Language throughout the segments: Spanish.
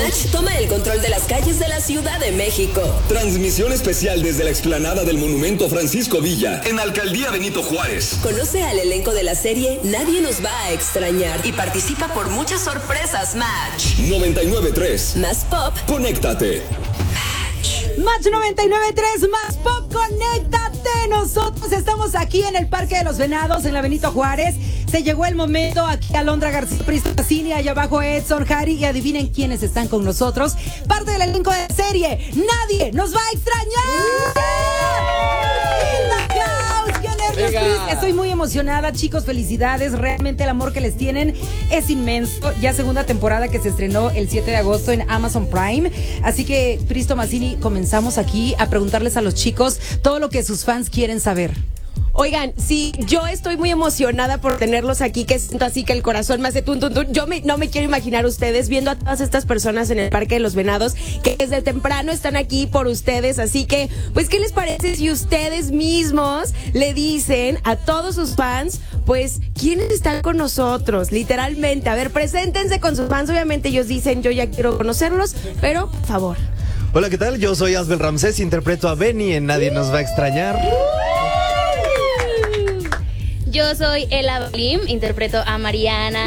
Match toma el control de las calles de la Ciudad de México. Transmisión especial desde la explanada del Monumento Francisco Villa, en Alcaldía Benito Juárez. Conoce al elenco de la serie Nadie nos va a extrañar y participa por muchas sorpresas. Match 99.3 Más Pop. Conéctate. Match 99.3 Más Pop, conéctate. Nosotros estamos aquí en el Parque de los Venados, en la Benito Juárez. Se llegó el momento. Aquí Alondra García Pristacini, allá abajo Edson, Harry. Y adivinen quiénes están con nosotros. Parte del elenco de la serie Nadie nos va a extrañar. ¡Qué nervios! Estoy muy emocionada, chicos. Felicidades. Realmente el amor que les tienen es inmenso. Ya segunda temporada que se estrenó el 7 de agosto en Amazon Prime. Así que, Pristo Mazzini, comenzamos aquí a preguntarles a los chicos todo lo que sus fans quieren saber. Oigan, sí, yo estoy muy emocionada por tenerlos aquí, que siento así que el corazón me hace tun, tun, tun. No me quiero imaginar ustedes viendo a todas estas personas en el Parque de los Venados, que desde temprano están aquí por ustedes. Así que, pues, ¿qué les parece si ustedes mismos le dicen a todos sus fans, pues, quiénes están con nosotros? Literalmente, a ver, preséntense con sus fans. Obviamente ellos dicen, yo ya quiero conocerlos, pero, por favor. Hola, ¿qué tal? Yo soy Asbel Ramsés, interpreto a Benny en Nadie nos va a extrañar. Yo soy Ela Blim, interpreto a Mariana.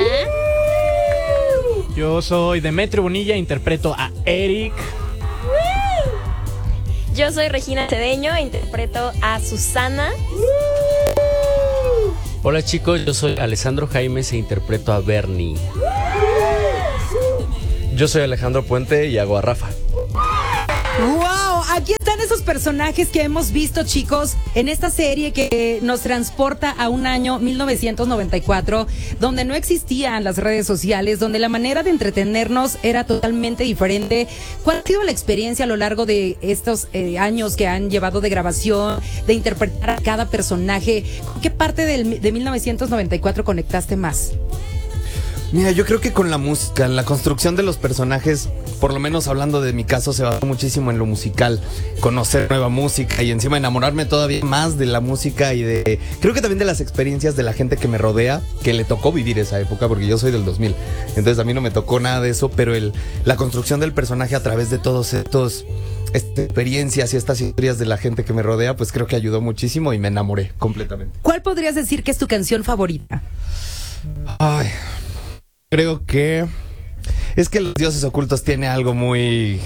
Yo soy Demetrio Bonilla, interpreto a Eric. Yo soy Regina Cedeño, interpreto a Susana. Hola chicos, yo soy Alessandro Jaimes e interpreto a Bernie. Yo soy Alejandro Puente y hago a Rafa. ¡Wow! Aquí están esos personajes que hemos visto, chicos, en esta serie que nos transporta a un año 1994, donde no existían las redes sociales, donde la manera de entretenernos era totalmente diferente. ¿Cuál ha sido la experiencia a lo largo de estos años que han llevado de grabación, de interpretar a cada personaje? ¿Con qué parte de 1994 conectaste más? Mira, yo creo que con la música, la construcción de los personajes, por lo menos hablando de mi caso, se basó muchísimo en lo musical, conocer nueva música y encima enamorarme todavía más de la música y creo que también de las experiencias de la gente que me rodea, que le tocó vivir esa época, porque yo soy del 2000, entonces a mí no me tocó nada de eso, pero la construcción del personaje a través de todos estas experiencias y estas historias de la gente que me rodea, pues creo que ayudó muchísimo y me enamoré completamente. ¿Cuál podrías decir que es tu canción favorita? Ay, creo que es que Los Dioses Ocultos tiene algo muy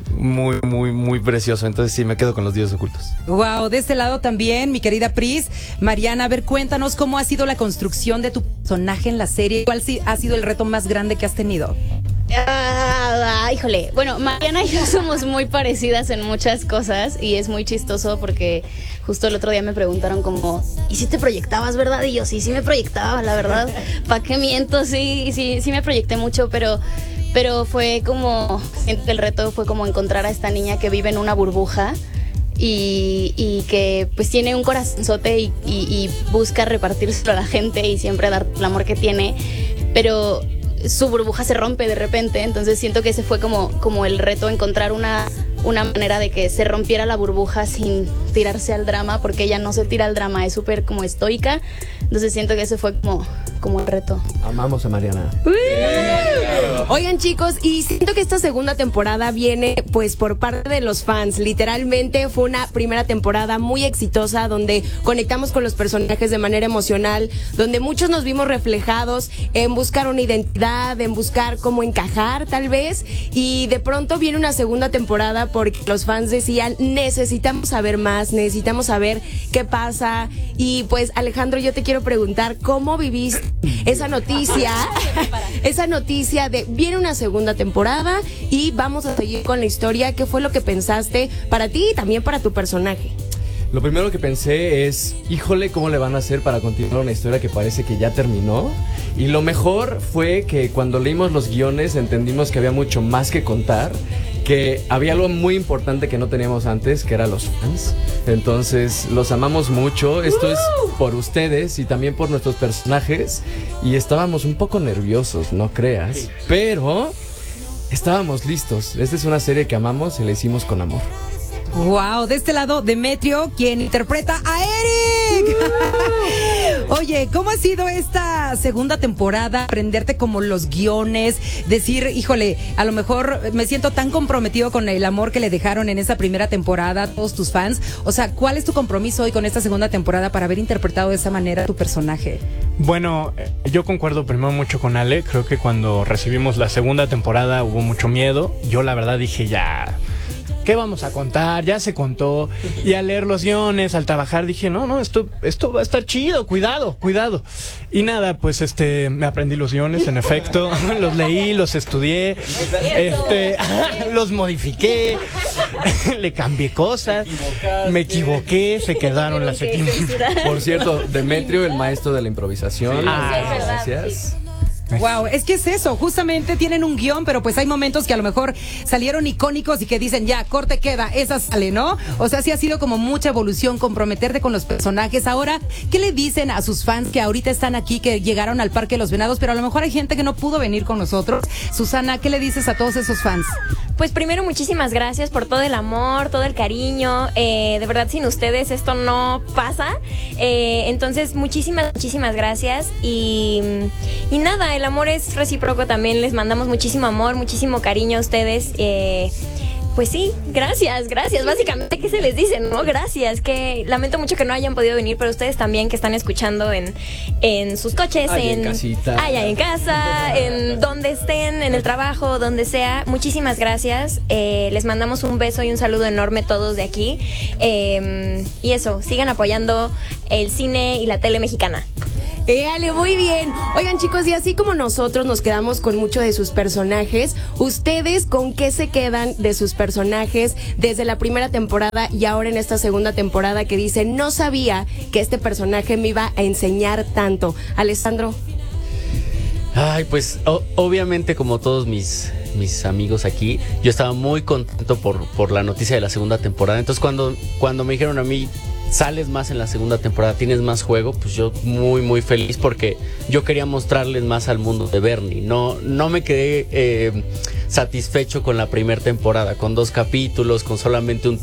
precioso, entonces sí, me quedo con Los Dioses Ocultos. Wow, de este lado también, mi querida Pris. Mariana, a ver, cuéntanos cómo ha sido la construcción de tu personaje en la serie. ¿Cuál ha sido el reto más grande que has tenido? Híjole, bueno, Mariana y yo somos muy parecidas en muchas cosas y es muy chistoso porque justo el otro día me preguntaron como, ¿y si te proyectabas, verdad? Y yo, sí me proyectaba, la verdad, ¿para qué miento? Sí me proyecté mucho, pero fue como, siento que el reto fue como encontrar a esta niña que vive en una burbuja y que pues tiene un corazonzote y busca repartírselo a la gente y siempre dar el amor que tiene, pero su burbuja se rompe de repente, entonces siento que ese fue como el reto, encontrar una manera de que se rompiera la burbuja sin tirarse al drama, porque ella no se tira al drama, es súper como estoica, entonces siento que ese fue como el reto. Amamos a Mariana. Oigan chicos, y siento que esta segunda temporada viene pues por parte de los fans. Literalmente fue una primera temporada muy exitosa donde conectamos con los personajes de manera emocional, donde muchos nos vimos reflejados en buscar una identidad, en buscar cómo encajar tal vez, y de pronto viene una segunda temporada porque los fans decían, necesitamos saber más, necesitamos saber qué pasa. Y pues Alejandro, yo te quiero preguntar, ¿cómo viviste esa noticia? Esa noticia de viene una segunda temporada y vamos a seguir con la historia. ¿Qué fue lo que pensaste para ti y también para tu personaje? Lo primero que pensé es, híjole, ¿cómo le van a hacer para continuar una historia que parece que ya terminó? Y lo mejor fue que cuando leímos los guiones entendimos que había mucho más que contar, que había algo muy importante que no teníamos antes, que eran los fans. Entonces los amamos mucho, esto es por ustedes y también por nuestros personajes, y estábamos un poco nerviosos, no creas, pero estábamos listos. Esta es una serie que amamos y la hicimos con amor. Wow, de este lado Demetrio, quien interpreta a Eric. Oye, ¿cómo ha sido esta segunda temporada? Aprenderte como los guiones, decir, híjole, a lo mejor me siento tan comprometido con el amor que le dejaron en esa primera temporada a todos tus fans. O sea, ¿cuál es tu compromiso hoy con esta segunda temporada para haber interpretado de esa manera tu personaje? Bueno, yo concuerdo primero mucho con Ale. Creo que cuando recibimos la segunda temporada hubo mucho miedo. Yo la verdad dije ya, ¿qué vamos a contar? Ya se contó. Y al leer los guiones, al trabajar, dije, no, esto va a estar chido, cuidado. Y nada, pues me aprendí los guiones, en efecto. Los leí, los estudié, los modifiqué, le cambié cosas, me equivoqué, se quedaron las equivocaciones. Por cierto, Demetrio, el maestro de la improvisación. Sí, es verdad, Gracias. Wow, es que es eso, justamente tienen un guión, pero pues hay momentos que a lo mejor salieron icónicos y que dicen, ya, corte queda, esa sale, ¿no? O sea, sí ha sido como mucha evolución, comprometerte con los personajes. Ahora, ¿qué le dicen a sus fans que ahorita están aquí, que llegaron al Parque de los Venados, pero a lo mejor hay gente que no pudo venir con nosotros? Susana, ¿qué le dices a todos esos fans? Pues primero, muchísimas gracias por todo el amor, todo el cariño. De verdad, sin ustedes esto no pasa. Entonces, muchísimas gracias. Y nada, el amor es recíproco también. Les mandamos muchísimo amor, muchísimo cariño a ustedes. Pues sí, gracias. Básicamente, ¿qué se les dice, no? Gracias, que lamento mucho que no hayan podido venir, pero ustedes también que están escuchando en sus coches, en casita, allá en casa, en donde estén, en el trabajo, donde sea. Muchísimas gracias. Les mandamos un beso y un saludo enorme todos de aquí. Y eso, sigan apoyando el cine y la tele mexicana. Ale, muy bien. Oigan, chicos, y así como nosotros nos quedamos con mucho de sus personajes, ¿ustedes con qué se quedan de sus personajes desde la primera temporada y ahora en esta segunda temporada que dicen, no sabía que este personaje me iba a enseñar tanto? Alessandro. Ay, pues obviamente como todos mis amigos aquí, yo estaba muy contento por la noticia de la segunda temporada. Entonces cuando me dijeron a mí, sales más en la segunda temporada, tienes más juego, pues yo muy feliz porque yo quería mostrarles más al mundo de Bernie. No me quedé satisfecho con la primera temporada, con 2 capítulos, con solamente un